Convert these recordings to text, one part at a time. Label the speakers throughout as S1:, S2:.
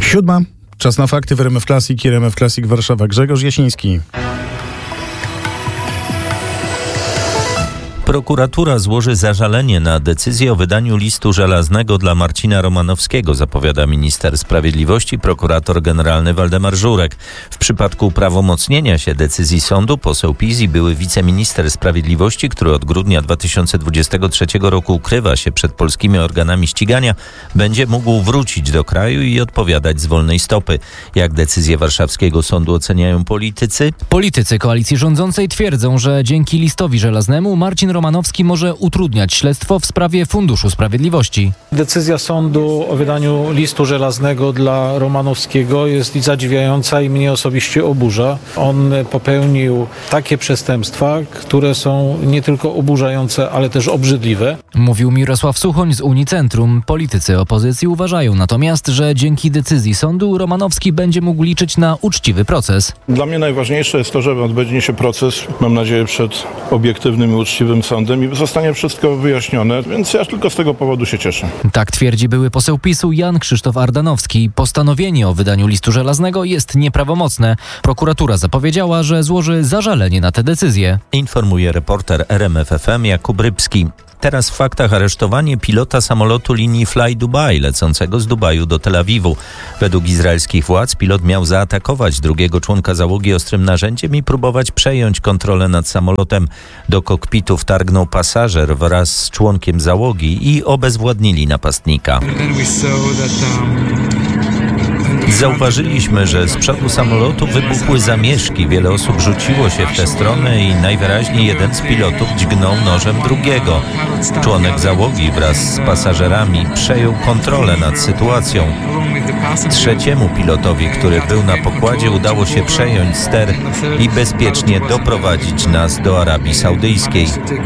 S1: 7. Czas na fakty w RMF Classic i RMF Classic Warszawa. Grzegorz Jasiński.
S2: Prokuratura złoży zażalenie na decyzję o wydaniu listu żelaznego dla Marcina Romanowskiego, zapowiada minister sprawiedliwości, prokurator generalny Waldemar Żurek. W przypadku prawomocnienia się decyzji sądu poseł PiS i były wiceminister sprawiedliwości, który od grudnia 2023 roku ukrywa się przed polskimi organami ścigania, będzie mógł wrócić do kraju i odpowiadać z wolnej stopy. Jak decyzję warszawskiego sądu oceniają politycy?
S3: Politycy koalicji rządzącej twierdzą, że dzięki listowi żelaznemu Marcin Romanowski może utrudniać śledztwo w sprawie Funduszu Sprawiedliwości.
S4: Decyzja sądu o wydaniu listu żelaznego dla Romanowskiego jest zadziwiająca i mnie osobiście oburza. On popełnił takie przestępstwa, które są nie tylko oburzające, ale też obrzydliwe.
S3: Mówił Mirosław Suchoń z Unicentrum. Politycy opozycji uważają natomiast, że dzięki decyzji sądu Romanowski będzie mógł liczyć na uczciwy proces.
S5: Dla mnie najważniejsze jest to, że odbędzie się proces, mam nadzieję, przed obiektywnym i uczciwym sądem i zostanie wszystko wyjaśnione, więc ja tylko z tego powodu się cieszę.
S3: Tak twierdzi były poseł PiS-u Jan Krzysztof Ardanowski. Postanowienie o wydaniu listu żelaznego jest nieprawomocne. Prokuratura zapowiedziała, że złoży zażalenie na tę decyzję.
S2: Informuje reporter RMF FM Jakub Rybski. Teraz w faktach aresztowanie pilota samolotu linii Fly Dubai lecącego z Dubaju do Tel Awiwu. Według izraelskich władz pilot miał zaatakować drugiego członka załogi ostrym narzędziem i próbować przejąć kontrolę nad samolotem. Do kokpitu wtargnął pasażer wraz z członkiem załogi i obezwładnili napastnika. Zauważyliśmy, że z przodu samolotu wybuchły zamieszki. Wiele osób rzuciło się w tę stronę i najwyraźniej jeden z pilotów dźgnął nożem drugiego. Członek załogi wraz z pasażerami przejął kontrolę nad sytuacją. Trzeciemu pilotowi, który był na pokładzie, udało się przejąć ster i bezpiecznie doprowadzić nas do Arabii Saudyjskiej.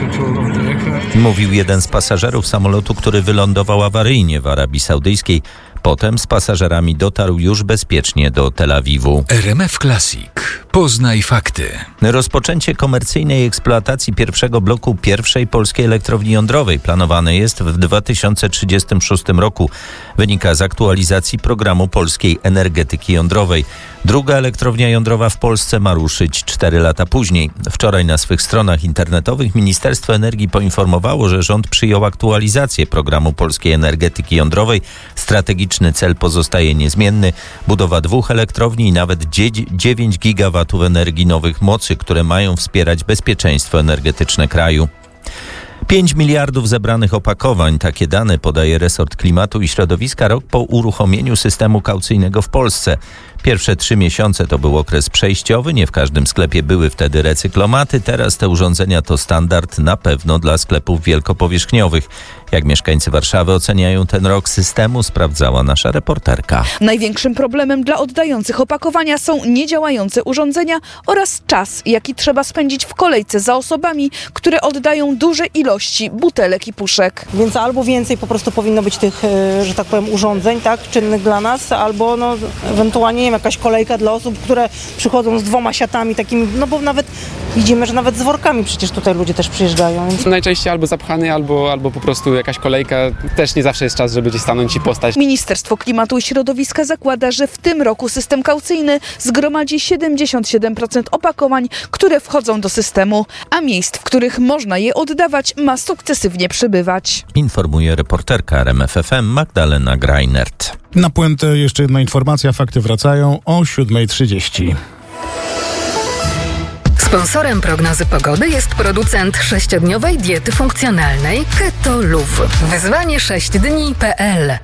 S2: Mówił jeden z pasażerów samolotu, który wylądował awaryjnie w Arabii Saudyjskiej. Potem z pasażerami dotarł już bezpiecznie do Tel Awiwu.
S6: RMF Classic. Poznaj fakty.
S2: Rozpoczęcie komercyjnej eksploatacji pierwszego bloku pierwszej polskiej elektrowni jądrowej planowane jest w 2036 roku. Wynika z aktualizacji programu polskiej energetyki jądrowej. Druga elektrownia jądrowa w Polsce ma ruszyć 4 lata później. Wczoraj na swych stronach internetowych Ministerstwo Energii poinformowało, że rząd przyjął aktualizację programu polskiej energetyki jądrowej. Strategiczny cel pozostaje niezmienny. Budowa 2 elektrowni i nawet 9 gigawatów energii nowych mocy, które mają wspierać bezpieczeństwo energetyczne kraju. 5 miliardów zebranych opakowań. Takie dane podaje resort klimatu i środowiska rok po uruchomieniu systemu kaucyjnego w Polsce. Pierwsze 3 miesiące to był okres przejściowy, nie w każdym sklepie były wtedy recyklomaty. Teraz te urządzenia to standard na pewno dla sklepów wielkopowierzchniowych. Jak mieszkańcy Warszawy oceniają ten rok systemu, sprawdzała nasza reporterka.
S7: Największym problemem dla oddających opakowania są niedziałające urządzenia oraz czas, jaki trzeba spędzić w kolejce za osobami, które oddają duże ilości butelek i puszek.
S8: Więc albo więcej po prostu powinno być tych, że tak powiem, urządzeń, tak, czynnych dla nas, albo ewentualnie nie wiem, jakaś kolejka dla osób, które przychodzą z 2 siatami takimi, bo nawet widzimy, że nawet z workami przecież tutaj ludzie też przyjeżdżają. Więc...
S9: Najczęściej albo zapchany, albo po prostu jakaś kolejka. Też nie zawsze jest czas, żeby gdzieś stanąć i postać.
S7: Ministerstwo Klimatu i Środowiska zakłada, że w tym roku system kaucyjny zgromadzi 77% opakowań, które wchodzą do systemu, a miejsc, w których można je oddawać, ma sukcesywnie przybywać.
S2: Informuje reporterka RMF FM Magdalena Greinert.
S1: Na puentę jeszcze jedna informacja. Fakty wracają o 7:30.
S10: Sponsorem prognozy pogody jest producent 6-dniowej diety funkcjonalnej Keto Luv. Wyzwanie 6dni.pl.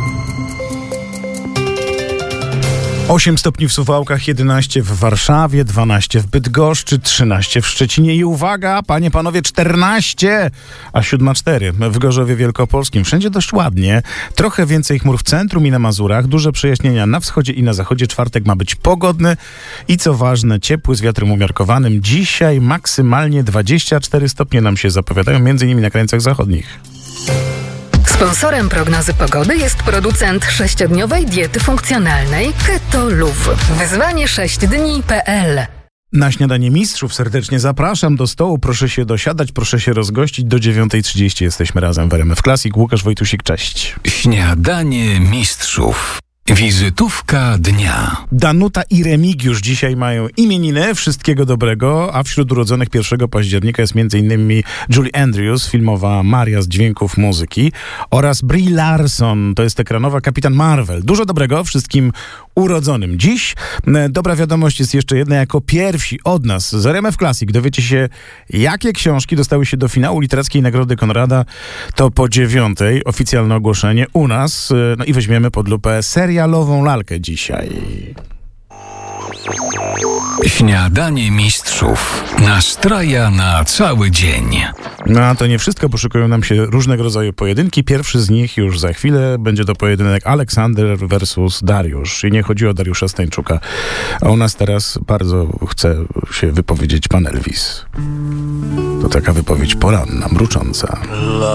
S1: 8 stopni w Suwałkach, 11 w Warszawie, 12 w Bydgoszczy, 13 w Szczecinie i uwaga, panie, panowie, 14, a 7:04 w Gorzowie Wielkopolskim. Wszędzie dość ładnie, trochę więcej chmur w centrum i na Mazurach, duże przejaśnienia na wschodzie i na zachodzie. Czwartek ma być pogodny i co ważne, ciepły z wiatrem umiarkowanym. Dzisiaj maksymalnie 24 stopnie nam się zapowiadają, między innymi na krańcach zachodnich.
S10: Sponsorem prognozy pogody jest producent 6-dniowej diety funkcjonalnej Keto Luv. Wyzwanie 6dni.pl.
S1: Na śniadanie mistrzów serdecznie zapraszam do stołu. Proszę się dosiadać, proszę się rozgościć. Do 9:30 jesteśmy razem w RMF Classic. Łukasz Wojtusik, cześć.
S6: Śniadanie mistrzów. Wizytówka dnia.
S1: Danuta i Remigiusz dzisiaj mają imieniny. Wszystkiego dobrego, a wśród urodzonych 1 października jest m.in. Julie Andrews, filmowa Maria z dźwięków muzyki, oraz Brie Larson, to jest ekranowa Kapitan Marvel. Dużo dobrego wszystkim urodzonym. Dziś dobra wiadomość jest jeszcze jedna. Jako pierwsi od nas z RMF Classic dowiecie się, jakie książki dostały się do finału Literackiej Nagrody Konrada. To po 9:00 oficjalne ogłoszenie u nas. No i weźmiemy pod lupę serialową lalkę dzisiaj.
S6: Śniadanie mistrzów. Nastraja na cały dzień.
S1: No a to nie wszystko, bo szykują nam się różnego rodzaju pojedynki. Pierwszy z nich już za chwilę będzie to pojedynek Aleksander versus Dariusz. I nie chodzi o Dariusza Stańczuka. A u nas teraz bardzo chce się wypowiedzieć pan Elvis. To taka wypowiedź poranna, mrucząca.